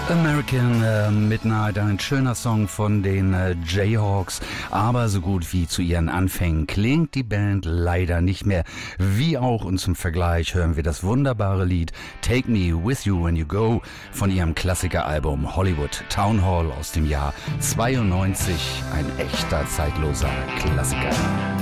American Midnight, ein schöner Song von den Jayhawks, aber so gut wie zu ihren Anfängen klingt die Band leider nicht mehr. Wie auch, und zum Vergleich hören wir das wunderbare Lied Take Me With You When You Go von ihrem Klassikeralbum Hollywood Town Hall aus dem Jahr 92, ein echter zeitloser Klassiker.